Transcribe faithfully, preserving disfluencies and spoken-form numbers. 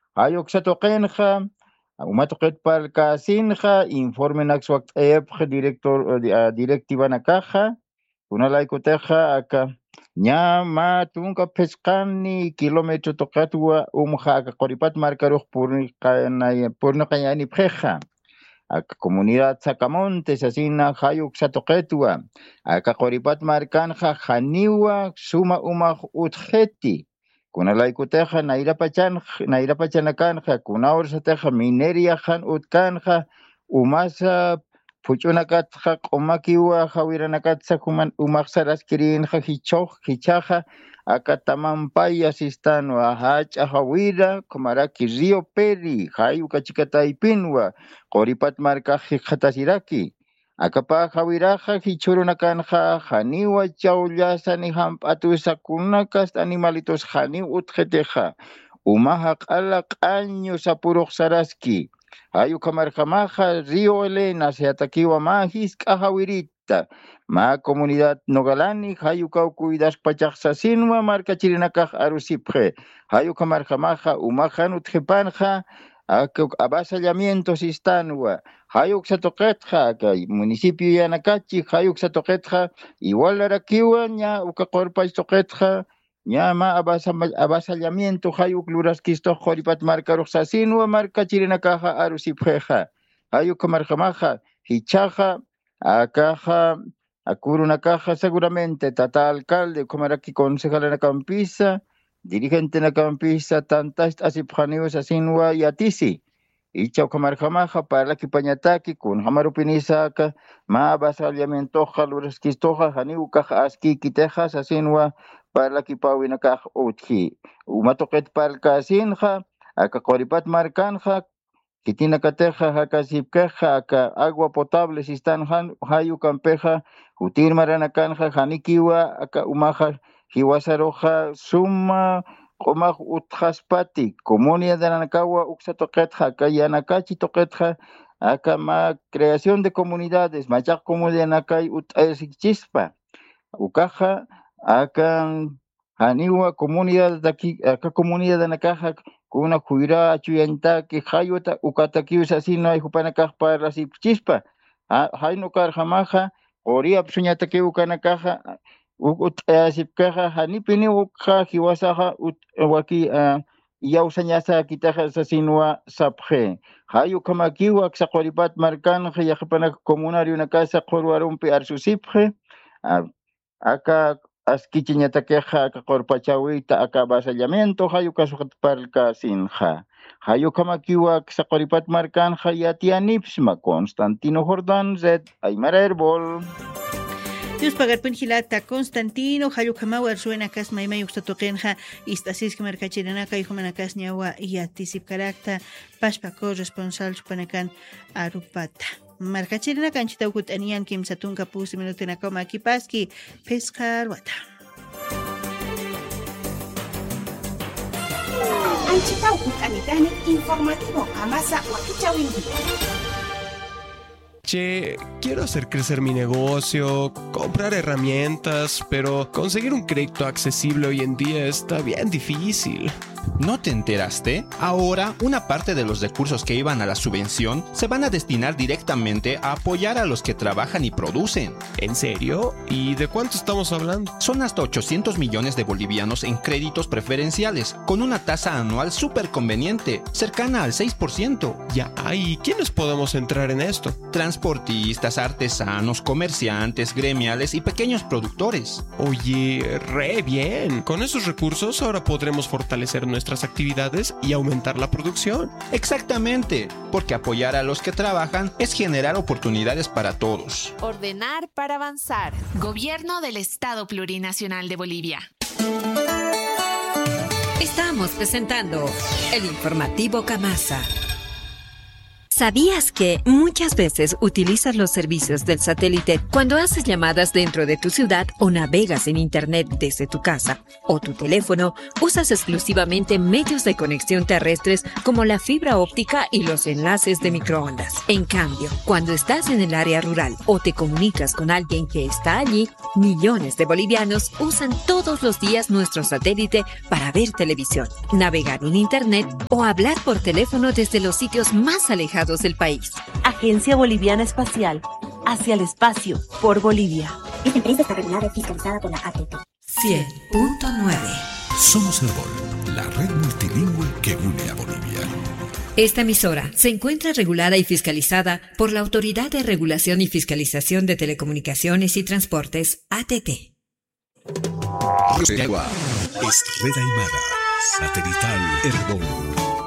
Hayuksatoqenja, umatoqet palkasinja, informe naxwak epj director eh, directiva nakaja, kunalaikuteja aka. Nya ma tunka pescani kilómetro tokatua umja aka qoripat marcaruj purni qanay purni qayani pjeja. Aka comunidad Sacamontes asina hayuk satoqetua. Aka qoripat marcanja janiwa suma umaj utjeti. Kunalaikuteja nairapachan nairapachanakanja kunaursateja mineria jan utkanja umasa puchunakatja q'umakiwa hawiranakatja human umaqsaraskirinja hichoj hichaja aka tamampaya sistanwa hacha hawira kumaraki río Peri hayu kachikataipinwa qoripat markaji qatasiraki akapa hawiraja hichurunakanja janiwa chawllasani hamp'atusakunakas animalitos jani utjeteja umaja q'ala q'año sapuruq saraski hayu kamarjamaja río Elena se ataquiwa majis hawirita ma comunidad nogalani hayu kau cuidas pachaqsasinwa marca chirinakaj arusipje hayu kamarjamaja umajan utjepanja avasallamientos istanwa hayuk satoqetja kay municipio yanakachi hayuk satoqetja igual arakiwa ña uka qorpay toqetja ña ma avasallamiento hayuk luraskisto qoripat marcaruj sasinwa marca chirinakaja arusipjeja hayuk kamarjamaja hichaja akaja akurunakaja seguramente tata alcalde kumaraki concejal nakampisa dirigente nakampisa tantas asipjanius asinwa yatisi ichaw kamarjamaja parlaki pañataki kun hamarupinisa ma avasallamientoja luraskistoja haniukaja askikiteja sasinwa parlaki pawinakaj utji umatoqet palkasinja aka qoripat markanja kitinakateja hakasipkeja aka agua potable sistan hayu kampeja utirmaranakanja hanikiwa aka umaja hiwasaroja suma q'umaj utjaspati comunidad de Nanakawa uksatoqetja aka yanakachi toqetja aka ma creación de comunidades machaq comunidad nakay ut'aysikchispa ukaja aka haniwa comunidad daki aka comunidad nakaja kuna kuira achuyantaki hayuta ukatakius asino ay hupanakaj parlasipchispa hayno karjamaja oriap suñataki ukanakaja ut'ayasipkaja hanipini ukja hiwasaja waki yawsañasa kitaja sasinwa sapje hayu kamakiwa saqoripat markanja yaqapanaka comunario nakasa qurwarumpi arsusipje aka askichiñatakeja aka qorpachawita aka avasallamiento hayu kasuqat palkasinja hayu kamakiwa saqoripat markanja yatianipsma Constantino Jordán Red Aymara Herbol. Dios pagar penjilata Constantino hayu kamawa suena kas maymay uxtatoqenja istasis que mercachiranaka y humanakas ñawa yatisip karakta pashpako responsable supanakan arupata marcachiranaka anchita ukut anian kim satunka pusi minutinaka makipaski pescar wata anchita ukut anitani informativo amasa wakichawindi. Che, quiero hacer crecer mi negocio, comprar herramientas, pero conseguir un crédito accesible hoy en día está bien difícil. ¿No te enteraste? Ahora, una parte de los recursos que iban a la subvención se van a destinar directamente a apoyar a los que trabajan y producen. ¿En serio? ¿Y de cuánto estamos hablando? Son hasta ochocientos millones de bolivianos en créditos preferenciales, con una tasa anual súper conveniente, cercana al seis por ciento. Ya, ¿y quiénes podemos entrar en esto? Transportistas, artesanos, comerciantes, gremiales y pequeños productores. Oye, re bien. Con esos recursos ahora podremos fortalecer nuestras actividades y aumentar la producción. Exactamente, porque apoyar a los que trabajan es generar oportunidades para todos. Ordenar para avanzar. Gobierno del Estado Plurinacional de Bolivia. Estamos presentando el informativo Camasa. ¿Sabías que muchas veces utilizas los servicios del satélite cuando haces llamadas dentro de tu ciudad o navegas en Internet desde tu casa o tu teléfono? Usas exclusivamente medios de conexión terrestres como la fibra óptica y los enlaces de microondas. En cambio, cuando estás en el área rural o te comunicas con alguien que está allí, millones de bolivianos usan todos los días nuestro satélite para ver televisión, navegar en Internet o hablar por teléfono desde los sitios más alejados del país. Agencia Boliviana Espacial. Hacia el espacio, por Bolivia. Esta empresa está regulada y fiscalizada por la A T P. cien punto nueve. Somos Herbol, la red multilingüe que une a Bolivia. Esta emisora se encuentra regulada y fiscalizada por la Autoridad de Regulación y Fiscalización de Telecomunicaciones y Transportes, A T T. Es Red Aymara, satelital Herbol.